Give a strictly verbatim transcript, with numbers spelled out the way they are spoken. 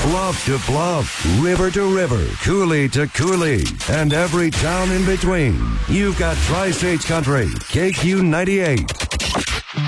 bluff to bluff, river to river, coulee to coulee, and every town in between. You've got Tri-States Country, K Q ninety-eight.